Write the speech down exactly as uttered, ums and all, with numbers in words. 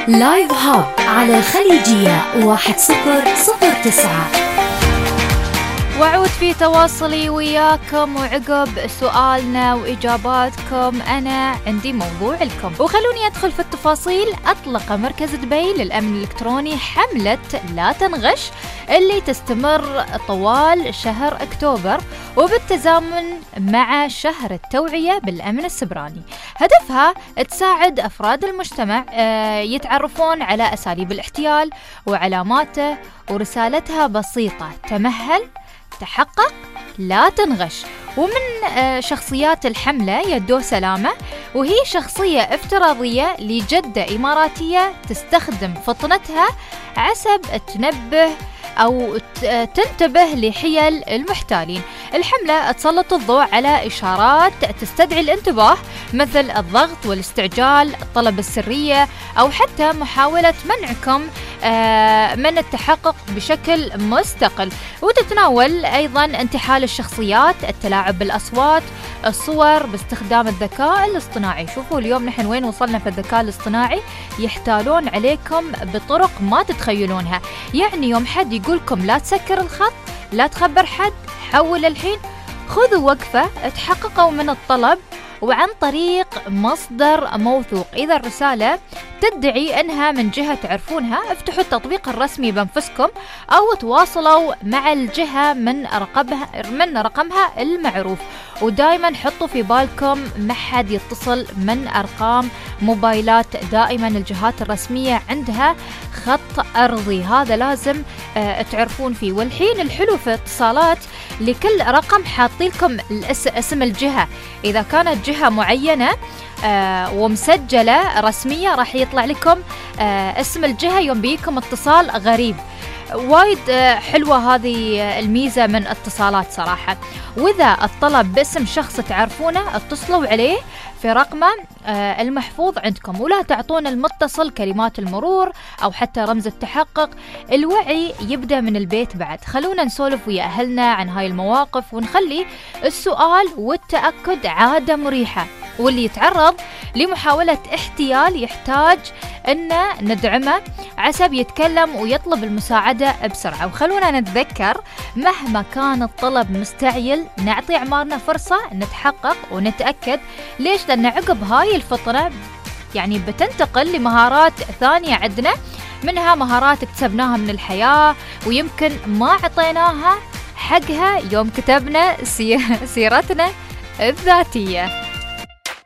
لايف هاب على الخليجية واحد صفر صفر تسعة. وعود في تواصلي وياكم وعقب سؤالنا وإجاباتكم أنا عندي موضوع لكم، وخلوني أدخل في التفاصيل. أطلق مركز دبي للأمن الإلكتروني حملة لا تنغش اللي تستمر طوال شهر أكتوبر وبالتزامن مع شهر التوعية بالأمن السبراني. هدفها تساعد أفراد المجتمع يتعرفون على أساليب الاحتيال وعلاماته، ورسالتها بسيطة: تمهل، تحقق، لا تنغش. ومن شخصيات الحملة يدو سلامة، وهي شخصية افتراضية لجدة إماراتية تستخدم فطنتها عسب تنبه أو تنتبه لحيل المحتالين. الحملة تسلط الضوء على إشارات تستدعي الانتباه مثل الضغط والاستعجال، طلب السرية، أو حتى محاولة منعكم من التحقق بشكل مستقل. وتتناول أيضا انتحال الشخصيات، التلاعب بالأصوات، الصور باستخدام الذكاء الاصطناعي. شوفوا اليوم نحن وين وصلنا في الذكاء الاصطناعي، يحتالون عليكم بطرق ما تتخيلونها. يعني يوم حد يقولكم لا تسكر الخط، لا تخبر حد، حول الحين، خذوا وقفة، تحققوا من الطلب وعن طريق مصدر موثوق. إذا الرسالة تدعي أنها من جهة تعرفونها، افتحوا التطبيق الرسمي بانفسكم أو تواصلوا مع الجهة من رقمها من رقمها المعروف. ودائما حطوا في بالكم ما حد يتصل من أرقام موبايلات، دائما الجهات الرسمية عندها خط أرضي، هذا لازم اه تعرفون فيه. والحين الحلو في اتصالات لكل رقم حاطين لكم اسم الجهة. إذا كانت جهة معينة آه ومسجلة رسمية راح يطلع لكم آه اسم الجهة يوم بيكم اتصال غريب. وايد آه حلوة هذه الميزة من اتصالات صراحة. وإذا الطلب باسم شخص تعرفونه اتصلوا عليه في رقمه آه المحفوظ عندكم، ولا تعطون المتصل كلمات المرور أو حتى رمز التحقق. الوعي يبدأ من البيت. بعد خلونا نسولف ويا أهلنا عن هاي المواقف ونخلي السؤال والتأكد عادة مريحة. واللي يتعرض لمحاولة احتيال يحتاج أن ندعمه عسب يتكلم ويطلب المساعدة بسرعة. وخلونا نتذكر مهما كان الطلب مستعجل نعطي أعمارنا فرصة نتحقق ونتأكد. ليش؟ لأن عقب هاي الفطرة يعني بتنتقل لمهارات ثانية عندنا، منها مهارات اكتسبناها من الحياة ويمكن ما عطيناها حقها يوم كتبنا سيرتنا الذاتية.